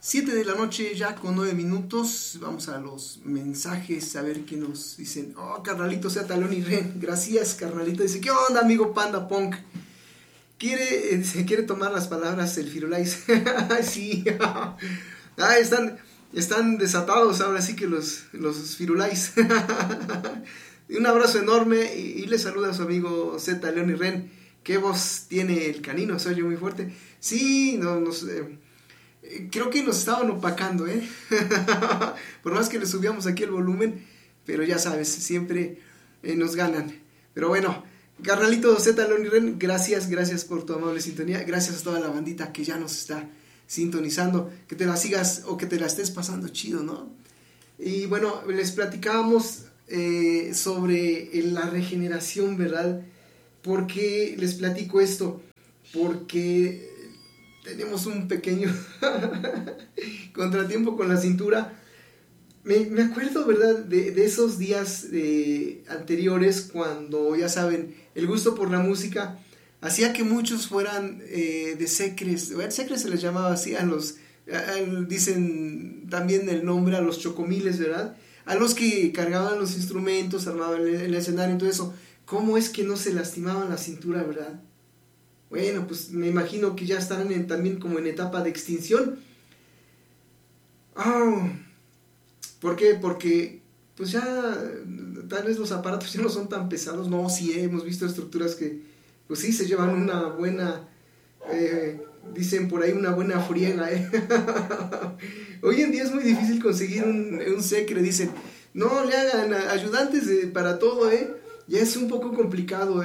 7 de la noche ya con 9 minutos. Vamos a los mensajes a ver qué nos dicen. Oh, carnalito Z León y Ren. Gracias, carnalito. Dice, ¿qué onda, amigo Panda Punk? Se quiere tomar las palabras el Firulais. Sí. Están desatados ahora sí que los Firulais. Un abrazo enorme y le saluda a su amigo Z León y Ren. ¿Qué voz tiene el canino? Se oye muy fuerte. Sí, creo que nos estaban opacando, por más que le subíamos aquí el volumen, pero ya sabes, siempre nos ganan. Pero bueno, carnalito Z León y Ren, gracias por tu amable sintonía. Gracias a toda la bandita que ya nos está sintonizando. Que te la sigas o que te la estés pasando chido, ¿no? Y bueno, les platicábamos sobre la regeneración, ¿verdad? ¿Por qué les platico esto? Porque tenemos un pequeño contratiempo con la cintura. Me acuerdo, ¿verdad? De esos días anteriores cuando, ya saben, el gusto por la música hacía que muchos fueran de secres. Secres se les llamaba así a los, dicen también el nombre, a los chocomiles, ¿verdad? A los que cargaban los instrumentos, armaban el escenario y todo eso. ¿Cómo es que no se lastimaban la cintura, verdad? Bueno, pues me imagino que ya están también como en etapa de extinción. ¿Por qué? Porque pues ya tal vez los aparatos ya no son tan pesados. No, sí, hemos visto estructuras que pues sí se llevan una buena, dicen por ahí, una buena friega. Hoy en día es muy difícil conseguir un secre, dicen. No le hagan ayudantes para todo, ya es un poco complicado,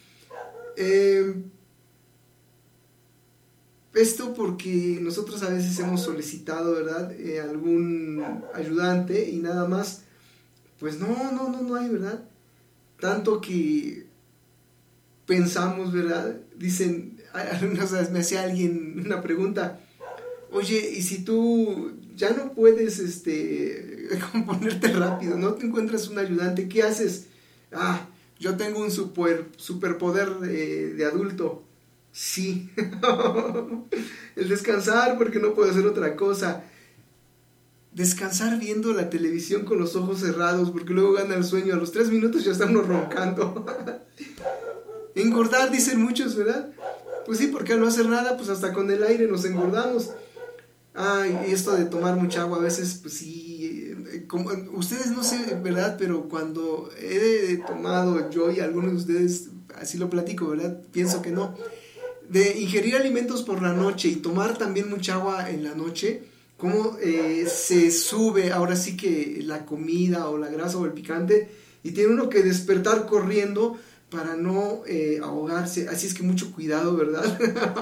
Esto porque nosotros a veces hemos solicitado, ¿verdad? Algún ayudante y nada más, pues no hay, ¿verdad? Tanto que pensamos, ¿verdad? Dicen, algunas veces me hacía alguien una pregunta, oye, ¿y si tú ya no puedes componerte rápido, no te encuentras un ayudante, qué haces? Yo tengo un superpoder de adulto. Sí. El descansar porque no puedo hacer otra cosa. Descansar viendo la televisión con los ojos cerrados porque luego gana el sueño. A los 3 minutos ya está uno roncando. Engordar, dicen muchos, ¿verdad? Pues sí, porque al no hacer nada, pues hasta con el aire nos engordamos. Y esto de tomar mucha agua a veces, pues sí, como, ustedes no sé, ¿verdad? Pero cuando he tomado yo y algunos de ustedes, así lo platico, ¿verdad? Pienso que no. De ingerir alimentos por la noche y tomar también mucha agua en la noche, cómo se sube ahora sí que la comida o la grasa o el picante y tiene uno que despertar corriendo para no ahogarse. Así es que mucho cuidado, ¿verdad?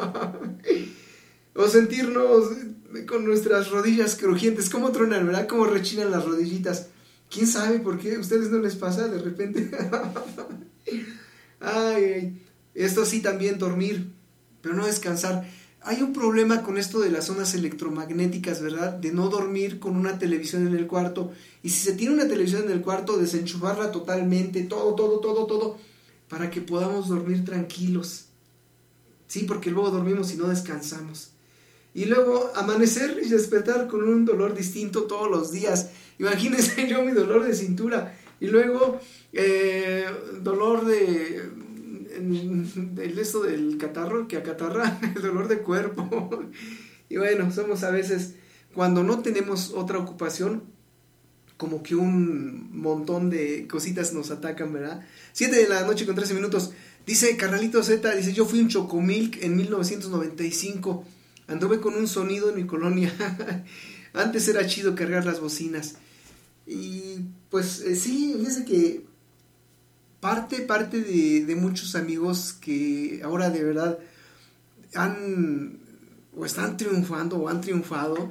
O sentirnos con nuestras rodillas crujientes, cómo truenan, ¿verdad? Cómo rechinan las rodillitas. ¿Quién sabe por qué? ¿A ustedes no les pasa de repente? Esto sí, también dormir, pero no descansar. Hay un problema con esto de las ondas electromagnéticas, ¿verdad? De no dormir con una televisión en el cuarto. Y si se tiene una televisión en el cuarto, desenchufarla totalmente, todo, para que podamos dormir tranquilos. Sí, porque luego dormimos y no descansamos. Y luego amanecer y despertar con un dolor distinto todos los días. Imagínense yo mi dolor de cintura. Y luego dolor esto del catarro que acatarra, el dolor de cuerpo. Y bueno, somos a veces, cuando no tenemos otra ocupación, como que un montón de cositas nos atacan, ¿verdad? 7 de la noche con 13 minutos. Dice Carnalito Z, dice, yo fui un Chocomilk en 1995. Anduve con un sonido en mi colonia. Antes era chido cargar las bocinas. Y pues sí, fíjese que parte de muchos amigos que ahora de verdad están triunfando o han triunfado,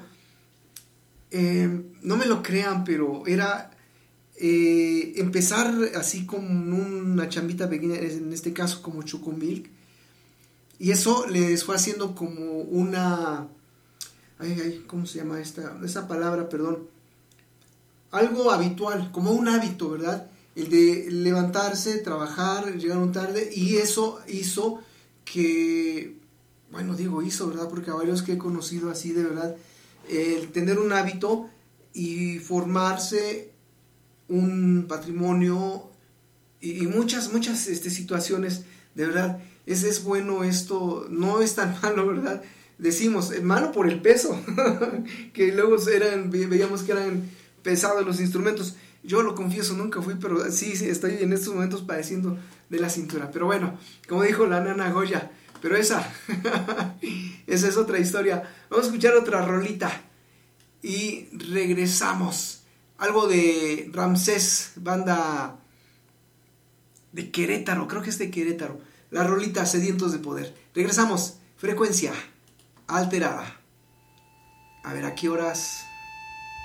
no me lo crean, pero era empezar así con una chambita pequeña, en este caso como Chocomilk, y eso les fue haciendo como una, ¿cómo se llama esa palabra? Perdón. Algo habitual, como un hábito, ¿verdad? El de levantarse, trabajar, llegar tarde, y eso hizo que, bueno, digo hizo, ¿verdad? Porque a varios que he conocido así, de verdad, el tener un hábito y formarse un patrimonio y muchas situaciones, de verdad, es bueno esto, no es tan malo, ¿verdad? Decimos, malo por el peso, que luego veíamos que eran pesados los instrumentos. Yo lo confieso, nunca fui, pero sí, estoy en estos momentos padeciendo de la cintura. Pero bueno, como dijo la nana Goya, pero esa es otra historia. Vamos a escuchar otra rolita y regresamos. Algo de Ramsés, banda de Querétaro, creo que es de Querétaro. La rolita Sedientos de Poder. Regresamos, frecuencia alterada. A ver, ¿a qué horas?